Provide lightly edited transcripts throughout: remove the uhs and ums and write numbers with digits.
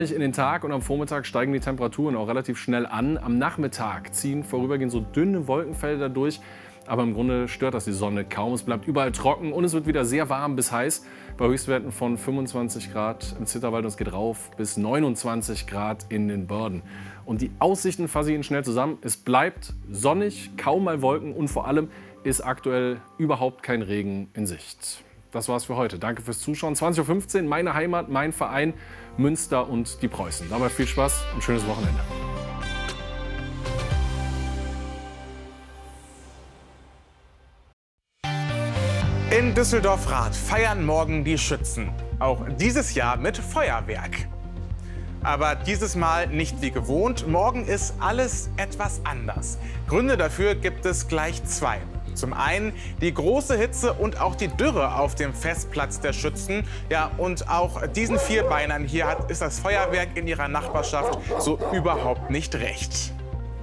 In den Tag und am Vormittag steigen die Temperaturen auch relativ schnell an. Am Nachmittag ziehen vorübergehend so dünne Wolkenfelder durch. Aber im Grunde stört das die Sonne kaum. Es bleibt überall trocken und es wird wieder sehr warm bis heiß. Bei Höchstwerten von 25 Grad im Zitterwald und es geht rauf bis 29 Grad in den Börden. Und die Aussichten fasse ich Ihnen schnell zusammen. Es bleibt sonnig, kaum mal Wolken und vor allem ist aktuell überhaupt kein Regen in Sicht. Das war's für heute. Danke fürs Zuschauen. 20:15 Uhr, meine Heimat, mein Verein, Münster und die Preußen. Dabei viel Spaß und schönes Wochenende. In Düsseldorf-Rath feiern morgen die Schützen. Auch dieses Jahr mit Feuerwerk. Aber dieses Mal nicht wie gewohnt. Morgen ist alles etwas anders. Gründe dafür gibt es gleich zwei. Zum einen die große Hitze und auch die Dürre auf dem Festplatz der Schützen. Ja, und auch diesen Vierbeinern hier ist das Feuerwerk in ihrer Nachbarschaft so überhaupt nicht recht.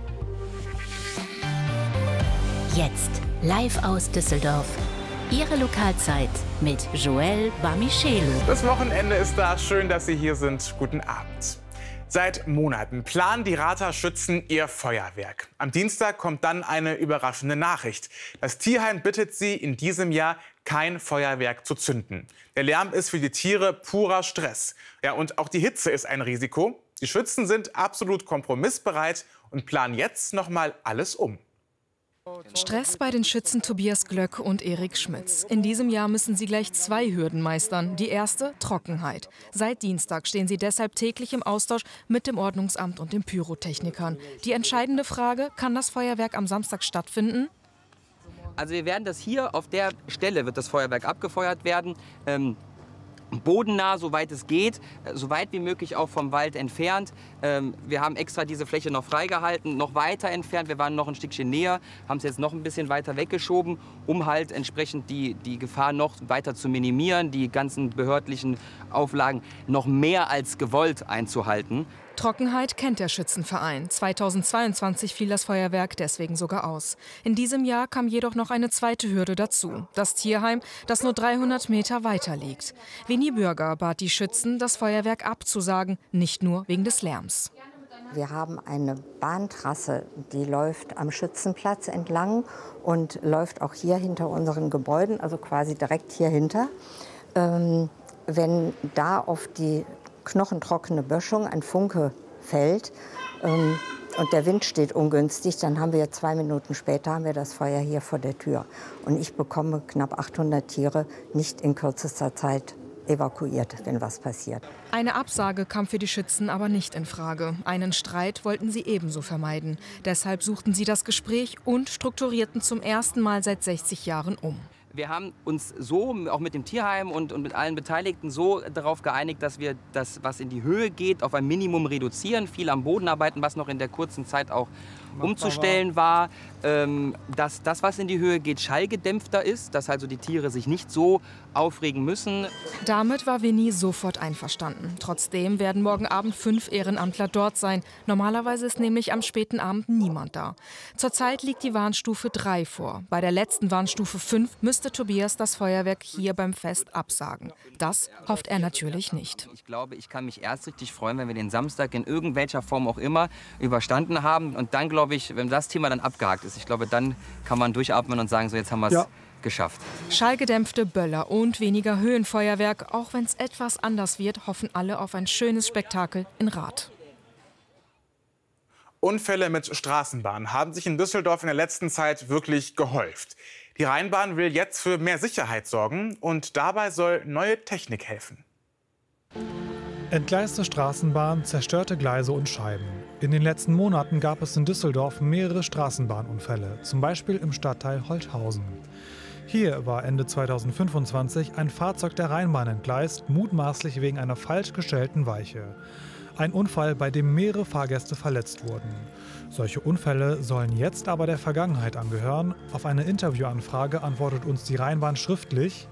Jetzt live aus Düsseldorf. Ihre Lokalzeit mit Joël Bamichelu. Das Wochenende ist da. Schön, dass Sie hier sind. Guten Abend. Seit Monaten planen die Rather Schützen ihr Feuerwerk. Am Dienstag kommt dann eine überraschende Nachricht. Das Tierheim bittet sie, in diesem Jahr kein Feuerwerk zu zünden. Der Lärm ist für die Tiere purer Stress. Ja, und auch die Hitze ist ein Risiko. Die Schützen sind absolut kompromissbereit und planen jetzt noch mal alles um. Stress bei den Schützen Tobias Glöck und Erik Schmitz. In diesem Jahr müssen sie gleich zwei Hürden meistern. Die erste, Trockenheit. Seit Dienstag stehen sie deshalb täglich im Austausch mit dem Ordnungsamt und den Pyrotechnikern. Die entscheidende Frage, kann das Feuerwerk am Samstag stattfinden? Also wir werden das hier, auf der Stelle wird das Feuerwerk abgefeuert werden. Bodennah, soweit es geht, so weit wie möglich auch vom Wald entfernt. Wir haben extra diese Fläche noch freigehalten, noch weiter entfernt. Wir waren noch ein Stückchen näher, haben es jetzt noch ein bisschen weiter weggeschoben, um halt entsprechend die Gefahr noch weiter zu minimieren, die ganzen behördlichen Auflagen noch mehr als gewollt einzuhalten. Trockenheit kennt der Schützenverein. 2022 fiel das Feuerwerk deswegen sogar aus. In diesem Jahr kam jedoch noch eine zweite Hürde dazu. Das Tierheim, das nur 300 Meter weiter liegt. Winnie Bürger bat die Schützen, das Feuerwerk abzusagen, nicht nur wegen des Lärms. Wir haben eine Bahntrasse, die läuft am Schützenplatz entlang und läuft auch hier hinter unseren Gebäuden, also quasi direkt hier hinter. Wenn da auf die knochentrockene Böschung ein Funke fällt und der Wind steht ungünstig, dann haben wir 2 Minuten später haben wir das Feuer hier vor der Tür. Und ich bekomme knapp 800 Tiere nicht in kürzester Zeit evakuiert, wenn was passiert. Eine Absage kam für die Schützen aber nicht in Frage. Einen Streit wollten sie ebenso vermeiden. Deshalb suchten sie das Gespräch und strukturierten zum ersten Mal seit 60 Jahren um. Wir haben uns so, auch mit dem Tierheim und mit allen Beteiligten, so darauf geeinigt, dass wir das, was in die Höhe geht, auf ein Minimum reduzieren. Viel am Boden arbeiten, was noch in der kurzen Zeit auch umzustellen war. Dass das, was in die Höhe geht, schallgedämpfter ist, dass also die Tiere sich nicht so aufregen müssen. Damit war Winnie sofort einverstanden. Trotzdem werden morgen Abend 5 Ehrenamtler dort sein. Normalerweise ist nämlich am späten Abend niemand da. Zurzeit liegt die Warnstufe 3 vor. Bei der letzten Warnstufe 5 müsste Tobias das Feuerwerk hier beim Fest absagen. Das hofft er natürlich nicht. Ich glaube, ich kann mich erst richtig freuen, wenn wir den Samstag in irgendwelcher Form auch immer überstanden haben. Und dann, glaube ich, wenn das Thema dann abgehakt ist, ich glaube, dann kann man durchatmen und sagen, so jetzt haben wir es geschafft. Schallgedämpfte Böller und weniger Höhenfeuerwerk. Auch wenn es etwas anders wird, hoffen alle auf ein schönes Spektakel in Rath. Unfälle mit Straßenbahnen haben sich in Düsseldorf in der letzten Zeit wirklich gehäuft. Die Rheinbahn will jetzt für mehr Sicherheit sorgen und dabei soll neue Technik helfen. Entgleiste Straßenbahn, zerstörte Gleise und Scheiben. In den letzten Monaten gab es in Düsseldorf mehrere Straßenbahnunfälle, zum Beispiel im Stadtteil Holthausen. Hier war Ende 2025 ein Fahrzeug der Rheinbahn entgleist, mutmaßlich wegen einer falsch gestellten Weiche. Ein Unfall, bei dem mehrere Fahrgäste verletzt wurden. Solche Unfälle sollen jetzt aber der Vergangenheit angehören. Auf eine Interviewanfrage antwortet uns die Rheinbahn schriftlich: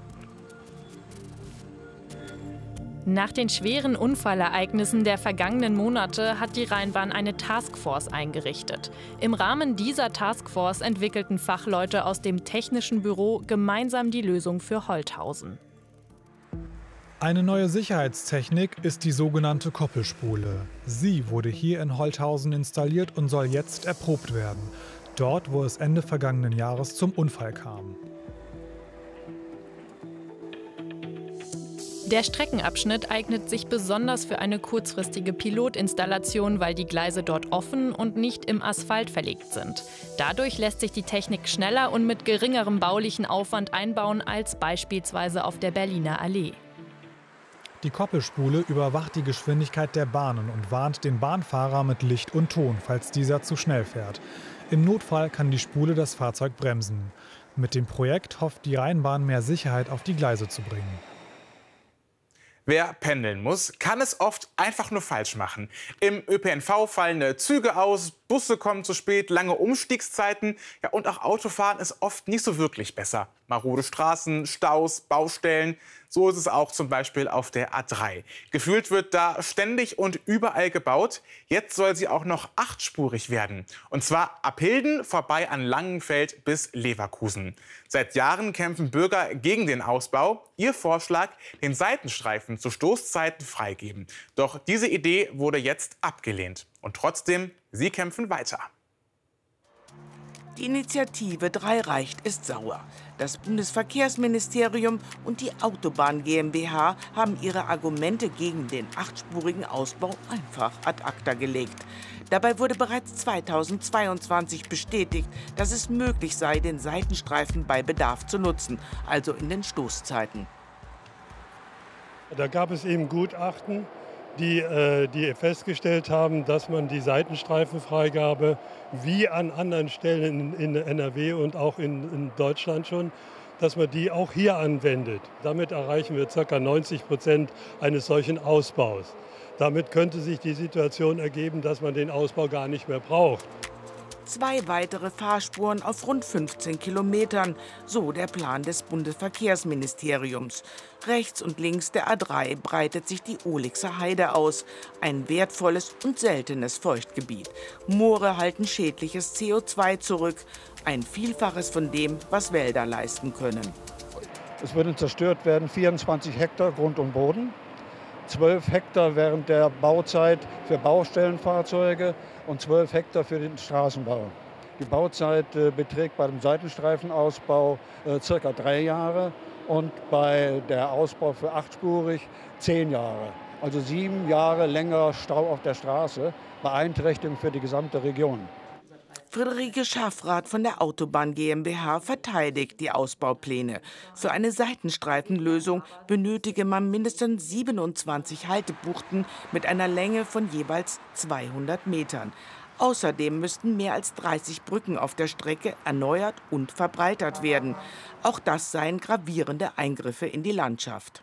Nach den schweren Unfallereignissen der vergangenen Monate hat die Rheinbahn eine Taskforce eingerichtet. Im Rahmen dieser Taskforce entwickelten Fachleute aus dem Technischen Büro gemeinsam die Lösung für Holthausen. Eine neue Sicherheitstechnik ist die sogenannte Koppelspule. Sie wurde hier in Holthausen installiert und soll jetzt erprobt werden. Dort, wo es Ende vergangenen Jahres zum Unfall kam. Der Streckenabschnitt eignet sich besonders für eine kurzfristige Pilotinstallation, weil die Gleise dort offen und nicht im Asphalt verlegt sind. Dadurch lässt sich die Technik schneller und mit geringerem baulichen Aufwand einbauen als beispielsweise auf der Berliner Allee. Die Koppelspule überwacht die Geschwindigkeit der Bahnen und warnt den Bahnfahrer mit Licht und Ton, falls dieser zu schnell fährt. Im Notfall kann die Spule das Fahrzeug bremsen. Mit dem Projekt hofft die Rheinbahn, mehr Sicherheit auf die Gleise zu bringen. Wer pendeln muss, kann es oft einfach nur falsch machen. Im ÖPNV fallen Züge aus, Busse kommen zu spät, lange Umstiegszeiten. Ja, und auch Autofahren ist oft nicht so wirklich besser. Marode Straßen, Staus, Baustellen. So ist es auch zum Beispiel auf der A3. Gefühlt wird da ständig und überall gebaut. Jetzt soll sie auch noch 8-spurig werden. Und zwar ab Hilden vorbei an Langenfeld bis Leverkusen. Seit Jahren kämpfen Bürger gegen den Ausbau. Ihr Vorschlag, den Seitenstreifen zu Stoßzeiten freigeben. Doch diese Idee wurde jetzt abgelehnt. Und trotzdem, sie kämpfen weiter. Die Initiative 3 reicht ist sauer. Das Bundesverkehrsministerium und die Autobahn GmbH haben ihre Argumente gegen den 8-spurigen Ausbau einfach ad acta gelegt. Dabei wurde bereits 2022 bestätigt, dass es möglich sei, den Seitenstreifen bei Bedarf zu nutzen, also in den Stoßzeiten. Da gab es eben Gutachten, die festgestellt haben, dass man die Seitenstreifenfreigabe wie an anderen Stellen in NRW und auch in Deutschland schon, dass man die auch hier anwendet. Damit erreichen wir ca. 90% eines solchen Ausbaus. Damit könnte sich die Situation ergeben, dass man den Ausbau gar nicht mehr braucht. 2 weitere Fahrspuren auf rund 15 Kilometern, so der Plan des Bundesverkehrsministeriums. Rechts und links der A3 breitet sich die Ohlixer Heide aus, ein wertvolles und seltenes Feuchtgebiet. Moore halten schädliches CO2 zurück, ein Vielfaches von dem, was Wälder leisten können. Es würden zerstört werden 24 Hektar Grund und Boden, 12 Hektar während der Bauzeit für Baustellenfahrzeuge und 12 Hektar für den Straßenbau. Die Bauzeit beträgt bei dem Seitenstreifenausbau ca. 3 Jahre und bei der Ausbau für 8-spurig 10 Jahre. Also 7 Jahre länger Stau auf der Straße, Beeinträchtigung für die gesamte Region. Friederike Schaffrath von der Autobahn GmbH verteidigt die Ausbaupläne. Für eine Seitenstreifenlösung benötige man mindestens 27 Haltebuchten mit einer Länge von jeweils 200 Metern. Außerdem müssten mehr als 30 Brücken auf der Strecke erneuert und verbreitert werden. Auch das seien gravierende Eingriffe in die Landschaft.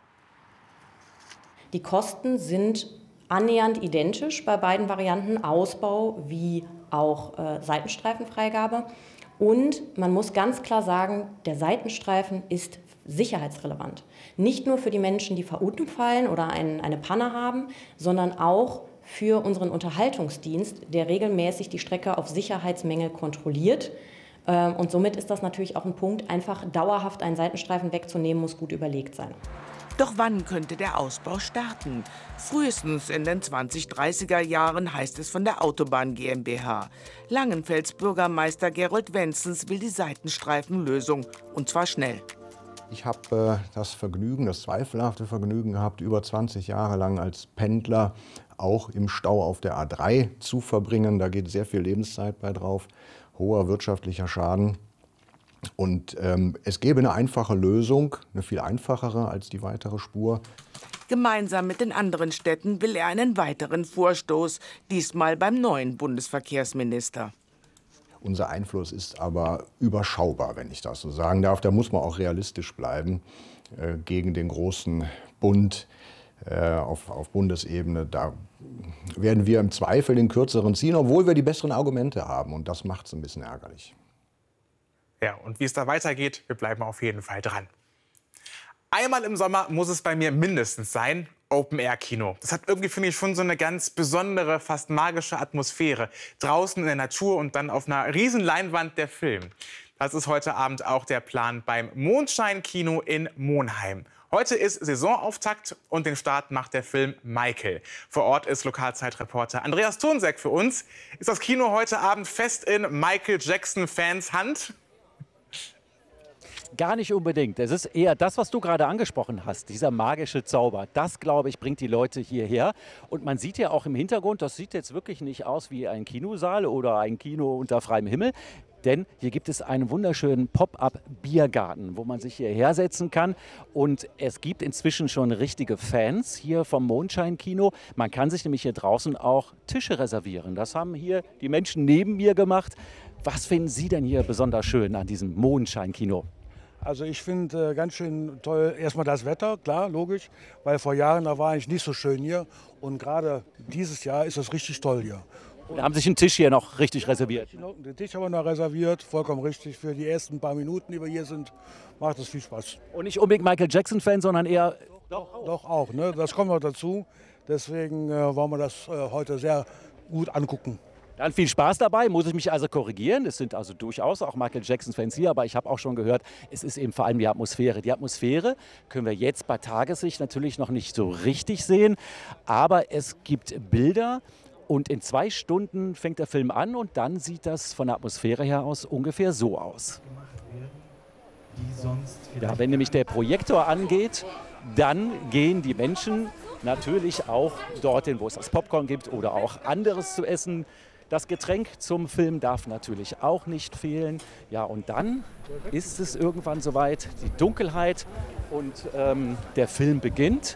Die Kosten sind annähernd identisch bei beiden Varianten, Ausbau wie auch Seitenstreifenfreigabe. Und man muss ganz klar sagen, der Seitenstreifen ist sicherheitsrelevant. Nicht nur für die Menschen, die verunfallen oder eine Panne haben, sondern auch für unseren Unterhaltungsdienst, der regelmäßig die Strecke auf Sicherheitsmängel kontrolliert. Und somit ist das natürlich auch ein Punkt, einfach dauerhaft einen Seitenstreifen wegzunehmen, muss gut überlegt sein. Doch wann könnte der Ausbau starten? Frühestens in den 2030er Jahren, heißt es von der Autobahn GmbH. Langenfelds Bürgermeister Gerold Wenzens will die Seitenstreifenlösung, und zwar schnell. Ich habe das zweifelhafte Vergnügen gehabt, über 20 Jahre lang als Pendler auch im Stau auf der A3 zu verbringen. Da geht sehr viel Lebenszeit bei drauf, hoher wirtschaftlicher Schaden. Und es gäbe eine einfache Lösung, eine viel einfachere als die weitere Spur. Gemeinsam mit den anderen Städten will er einen weiteren Vorstoß, diesmal beim neuen Bundesverkehrsminister. Unser Einfluss ist aber überschaubar, wenn ich das so sagen darf. Da muss man auch realistisch bleiben gegen den großen Bund auf Bundesebene. Da werden wir im Zweifel den kürzeren ziehen, obwohl wir die besseren Argumente haben. Und das macht es ein bisschen ärgerlich. Ja, und wie es da weitergeht, wir bleiben auf jeden Fall dran. Einmal im Sommer muss es bei mir mindestens sein, Open-Air-Kino. Das hat irgendwie, finde ich, schon so eine ganz besondere, fast magische Atmosphäre. Draußen in der Natur und dann auf einer riesen Leinwand der Film. Das ist heute Abend auch der Plan beim Mondschein-Kino in Monheim. Heute ist Saisonauftakt und den Start macht der Film Michael. Vor Ort ist Lokalzeitreporter Andreas Thonsek für uns. Ist das Kino heute Abend fest in Michael Jackson-Fans Hand? Gar nicht unbedingt. Es ist eher das, was du gerade angesprochen hast, dieser magische Zauber. Das, glaube ich, bringt die Leute hierher. Und man sieht ja auch im Hintergrund, das sieht jetzt wirklich nicht aus wie ein Kinosaal oder ein Kino unter freiem Himmel. Denn hier gibt es einen wunderschönen Pop-up-Biergarten, wo man sich hierher setzen kann. Und es gibt inzwischen schon richtige Fans hier vom Mondschein-Kino. Man kann sich nämlich hier draußen auch Tische reservieren. Das haben hier die Menschen neben mir gemacht. Was finden Sie denn hier besonders schön an diesem Mondschein-Kino? Also ich finde ganz schön toll erstmal das Wetter, klar, logisch, weil vor Jahren da war ich nicht so schön hier und gerade dieses Jahr ist es richtig toll hier. Und haben sich einen Tisch hier noch richtig reserviert? Den Tisch haben wir noch reserviert, vollkommen richtig. Für die ersten paar Minuten, die wir hier sind, macht es viel Spaß. Und nicht unbedingt Michael Jackson-Fan, sondern eher... Doch auch, ne? Das kommt noch dazu. Deswegen wollen wir das heute sehr gut angucken. Dann viel Spaß dabei, muss ich mich also korrigieren. Es sind also durchaus auch Michael Jackson-Fans hier, aber ich habe auch schon gehört, es ist eben vor allem die Atmosphäre. Die Atmosphäre können wir jetzt bei Tagessicht natürlich noch nicht so richtig sehen, aber es gibt Bilder und in 2 Stunden fängt der Film an und dann sieht das von der Atmosphäre her aus ungefähr so aus. Ja, wenn nämlich der Projektor angeht, dann gehen die Menschen natürlich auch dorthin, wo es das Popcorn gibt oder auch anderes zu essen. Das Getränk zum Film darf natürlich auch nicht fehlen. Ja, und dann ist es irgendwann soweit, die Dunkelheit und der Film beginnt.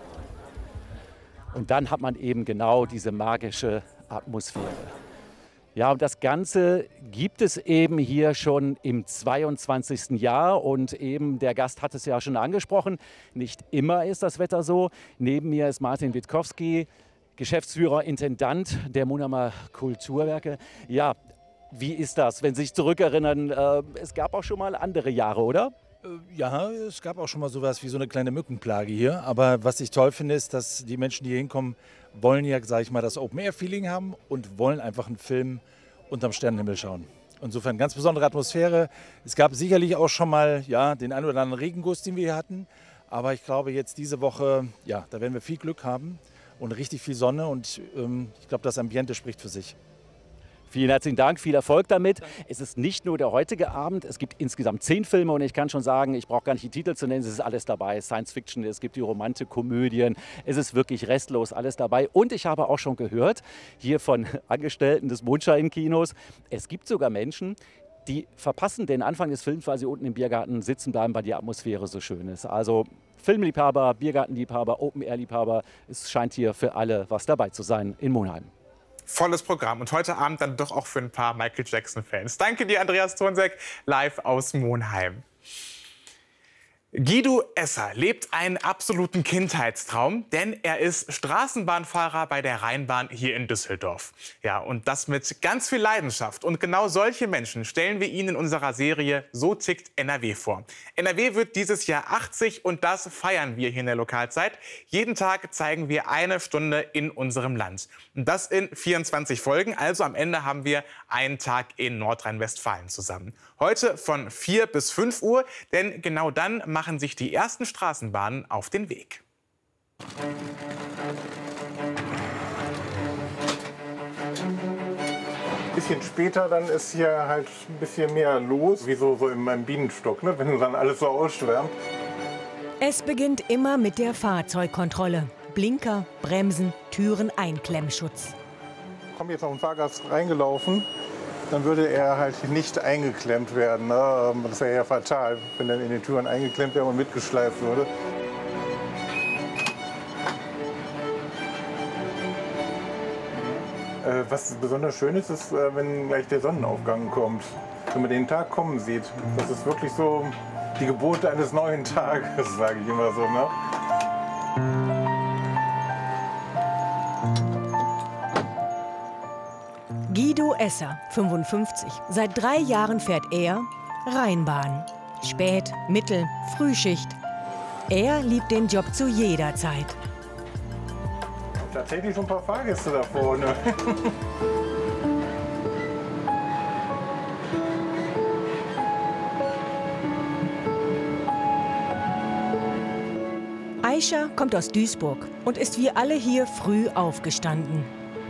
Und dann hat man eben genau diese magische Atmosphäre. Ja, und das Ganze gibt es eben hier schon im 22. Jahr und eben der Gast hat es ja schon angesprochen, nicht immer ist das Wetter so. Neben mir ist Martin Witkowski, Geschäftsführer, Intendant der Munamer Kulturwerke. Ja, wie ist das, wenn Sie sich zurückerinnern? Es gab auch schon mal andere Jahre, oder? Ja, es gab auch schon mal sowas wie so eine kleine Mückenplage hier. Aber was ich toll finde, ist, dass die Menschen, die hier hinkommen, wollen ja, sage ich mal, das Open-Air-Feeling haben und wollen einfach einen Film unterm Sternenhimmel schauen. Insofern ganz besondere Atmosphäre. Es gab sicherlich auch schon mal ja, den einen oder anderen Regenguss, den wir hier hatten. Aber ich glaube, jetzt diese Woche, ja, da werden wir viel Glück haben und richtig viel Sonne. Und ich glaube, das Ambiente spricht für sich. Vielen herzlichen Dank, viel Erfolg damit. Es ist nicht nur der heutige Abend, es gibt insgesamt 10 Filme und ich kann schon sagen, ich brauche gar nicht die Titel zu nennen, es ist alles dabei. Science Fiction, es gibt die Romantik, Komödien, es ist wirklich restlos alles dabei. Und ich habe auch schon gehört, hier von Angestellten des Mondschein-Kinos, es gibt sogar Menschen, die verpassen den Anfang des Films, weil sie unten im Biergarten sitzen bleiben, weil die Atmosphäre so schön ist. Also Filmliebhaber, Biergartenliebhaber, Open-Air-Liebhaber, es scheint hier für alle was dabei zu sein in Monheim. Volles Programm und heute Abend dann doch auch für ein paar Michael Jackson-Fans. Danke dir, Andreas Thonsek, live aus Monheim. Guido Esser lebt einen absoluten Kindheitstraum, denn er ist Straßenbahnfahrer bei der Rheinbahn hier in Düsseldorf. Ja, und das mit ganz viel Leidenschaft. Und genau solche Menschen stellen wir Ihnen in unserer Serie So tickt NRW vor. NRW wird dieses Jahr 80 und das feiern wir hier in der Lokalzeit. Jeden Tag zeigen wir eine Stunde in unserem Land. Und das in 24 Folgen, also am Ende haben wir einen Tag in Nordrhein-Westfalen zusammen. Heute von 4 bis 5 Uhr, denn genau dann machen sich die ersten Straßenbahnen auf den Weg. Ein bisschen später dann ist hier halt ein bisschen mehr los, wie so in meinem Bienenstock, ne? Wenn dann alles so ausschwärmt. Es beginnt immer mit der Fahrzeugkontrolle. Blinker, Bremsen, Türen, Einklemmschutz. Ich komme jetzt auf den Fahrgast reingelaufen, dann würde er halt nicht eingeklemmt werden. Ne? Das wäre ja fatal, wenn er in den Türen eingeklemmt wäre und mitgeschleift würde. Was besonders schön ist, ist, wenn gleich der Sonnenaufgang kommt. Wenn man den Tag kommen sieht. Das ist wirklich so die Geburt eines neuen Tages, sage ich immer so. Ne? Guido Esser, 55. Seit 3 Jahren fährt er Rheinbahn. Spät-, Mittel-, Frühschicht. Er liebt den Job zu jeder Zeit. Tatsächlich schon ein paar Fahrgäste da vorne. Aisha kommt aus Duisburg und ist wie alle hier früh aufgestanden.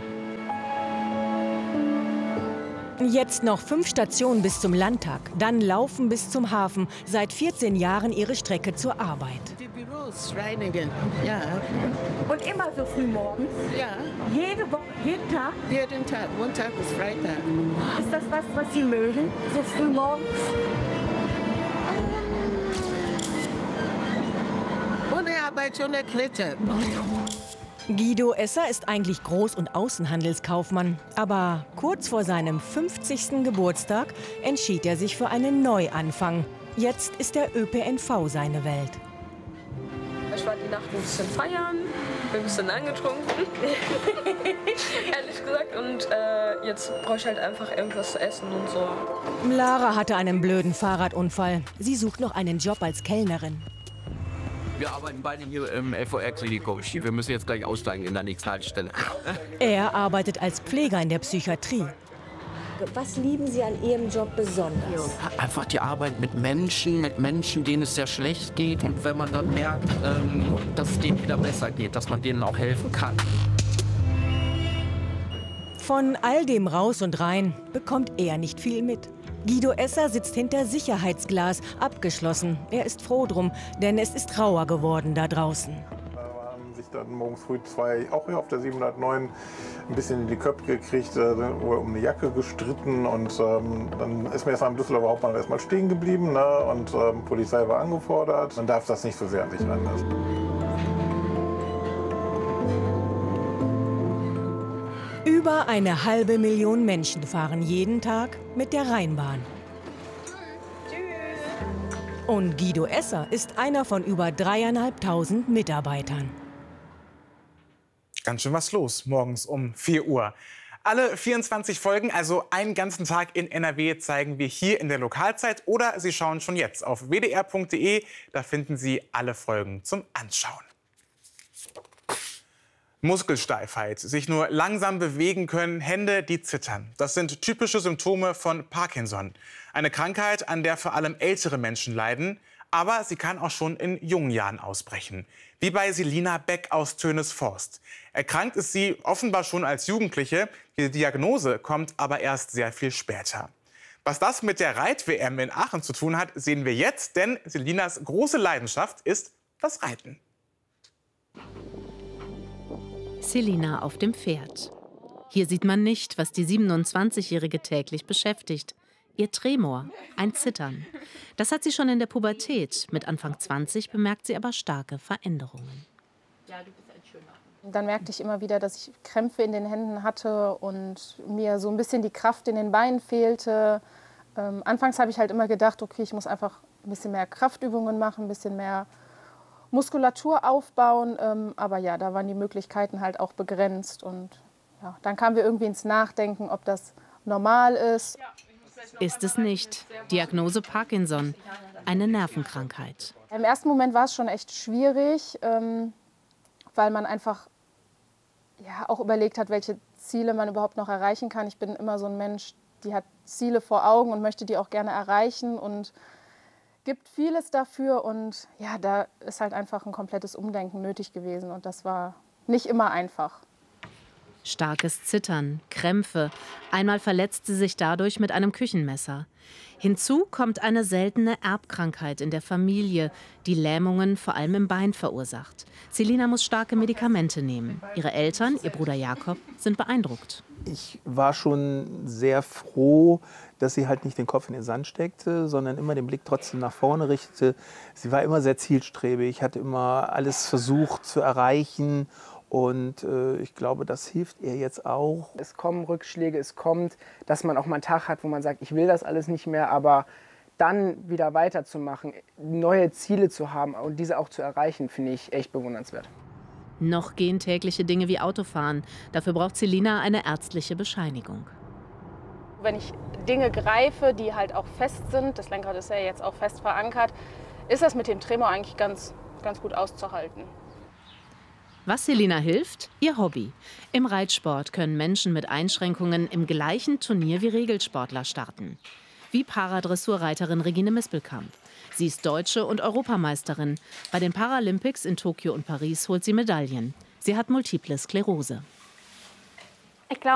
Jetzt noch 5 Stationen bis zum Landtag, dann laufen bis zum Hafen. Seit 14 Jahren ihre Strecke zur Arbeit. Die Büros reinigen, ja. Und immer so früh morgens? Ja. Jede Woche, jeden Tag? Jeden Tag, Montag bis Freitag. Ist das was Sie mögen, so früh morgens? Ohne Arbeit, ohne Knete. Guido Esser ist eigentlich Groß- und Außenhandelskaufmann. Aber kurz vor seinem 50. Geburtstag entschied er sich für einen Neuanfang. Jetzt ist der ÖPNV seine Welt. Ich war die Nacht ein bisschen feiern, bin ein bisschen angetrunken, ehrlich gesagt. Und jetzt brauche ich halt einfach irgendwas zu essen und so. Lara hatte einen blöden Fahrradunfall. Sie sucht noch einen Job als Kellnerin. Wir arbeiten beide hier im LVR-Klinikum. Wir müssen jetzt gleich aussteigen in der nächsten Haltestelle. Er arbeitet als Pfleger in der Psychiatrie. Was lieben Sie an Ihrem Job besonders? Einfach die Arbeit mit Menschen, denen es sehr schlecht geht. Und wenn man dann merkt, dass es denen wieder besser geht, dass man denen auch helfen kann. Von all dem Raus und Rein bekommt er nicht viel mit. Guido Esser sitzt hinter Sicherheitsglas, abgeschlossen. Er ist froh drum, denn es ist rauer geworden da draußen. Da haben sich dann morgens früh 2 auch hier auf der 709 ein bisschen in die Köpfe gekriegt, um eine Jacke gestritten. Und dann ist mir erstmal am Düsseldorfer Hauptbahnhof erstmal stehen geblieben, ne? Und Polizei war angefordert. Man darf das nicht so sehr an sich ranlassen. Über 500.000 Menschen fahren jeden Tag mit der Rheinbahn. Und Guido Esser ist einer von über 3.500 Mitarbeitern. Ganz schön was los, morgens um 4 Uhr. Alle 24 Folgen, also einen ganzen Tag in NRW, zeigen wir hier in der Lokalzeit. Oder Sie schauen schon jetzt auf wdr.de, da finden Sie alle Folgen zum Anschauen. Muskelsteifheit, sich nur langsam bewegen können, Hände, die zittern. Das sind typische Symptome von Parkinson. Eine Krankheit, an der vor allem ältere Menschen leiden. Aber sie kann auch schon in jungen Jahren ausbrechen. Wie bei Selina Beck aus Tönesforst. Erkrankt ist sie offenbar schon als Jugendliche. Die Diagnose kommt aber erst sehr viel später. Was das mit der Reit-WM in Aachen zu tun hat, sehen wir jetzt. Denn Selinas große Leidenschaft ist das Reiten. Selina auf dem Pferd. Hier sieht man nicht, was die 27-Jährige täglich beschäftigt. Ihr Tremor, ein Zittern. Das hat sie schon in der Pubertät. Mit Anfang 20 bemerkt sie aber starke Veränderungen. Dann merkte ich immer wieder, dass ich Krämpfe in den Händen hatte und mir so ein bisschen die Kraft in den Beinen fehlte. Anfangs habe ich halt immer gedacht, okay, ich muss einfach ein bisschen mehr Kraftübungen machen, ein bisschen mehr Muskulatur aufbauen, aber ja, da waren die Möglichkeiten halt auch begrenzt und ja, dann kamen wir irgendwie ins Nachdenken, ob das normal ist. Ist es nicht. Diagnose Parkinson, eine Nervenkrankheit. Im ersten Moment war es schon echt schwierig, weil man einfach ja, auch überlegt hat, welche Ziele man überhaupt noch erreichen kann. Ich bin immer so ein Mensch, die hat Ziele vor Augen und möchte die auch gerne erreichen und gibt vieles dafür und ja, da ist halt einfach ein komplettes Umdenken nötig gewesen und das war nicht immer einfach. Starkes Zittern, Krämpfe. Einmal verletzt sie sich dadurch mit einem Küchenmesser. Hinzu kommt eine seltene Erbkrankheit in der Familie, die Lähmungen vor allem im Bein verursacht. Selina muss starke Medikamente nehmen. Ihre Eltern, ihr Bruder Jakob, sind beeindruckt. Ich war schon sehr froh, dass sie halt nicht den Kopf in den Sand steckte, sondern immer den Blick trotzdem nach vorne richtete. Sie war immer sehr zielstrebig, hat immer alles versucht zu erreichen. Und ich glaube, das hilft ihr jetzt auch. Es kommen Rückschläge, es kommt, dass man auch mal einen Tag hat, wo man sagt, ich will das alles nicht mehr, aber dann wieder weiterzumachen, neue Ziele zu haben und diese auch zu erreichen, finde ich echt bewundernswert. Noch gehen tägliche Dinge wie Autofahren. Dafür braucht Selina eine ärztliche Bescheinigung. Wenn ich Dinge greife, die halt auch fest sind, das Lenkrad ist ja jetzt auch fest verankert, ist das mit dem Tremor eigentlich ganz gut auszuhalten. Was Selina hilft? Ihr Hobby. Im Reitsport können Menschen mit Einschränkungen im gleichen Turnier wie Regelsportler starten. Wie Paradressurreiterin Regine Mispelkamp. Sie ist Deutsche und Europameisterin. Bei den Paralympics in Tokio und Paris holt sie Medaillen. Sie hat Multiple Sklerose. Ich glaube,